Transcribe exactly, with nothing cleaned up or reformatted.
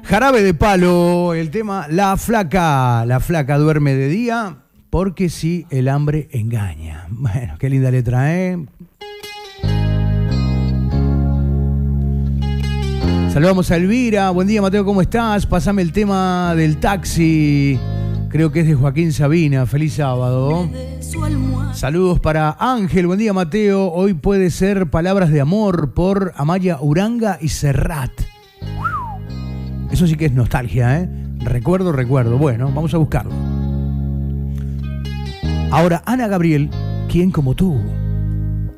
Jarabe de Palo, el tema La Flaca. La flaca duerme de día porque si el hambre engaña. Bueno, qué linda letra, ¿eh? Saludamos a Elvira. Buen día, Mateo, ¿cómo estás? Pásame el tema del taxi. Creo que es de Joaquín Sabina. Feliz sábado. Saludos para Ángel. Buen día, Mateo. Hoy puede ser Palabras de Amor por Amaya Uranga y Serrat. Eso sí que es nostalgia, ¿eh? Recuerdo, recuerdo. Bueno, vamos a buscarlo. Ahora, Ana Gabriel, ¿quién como tú?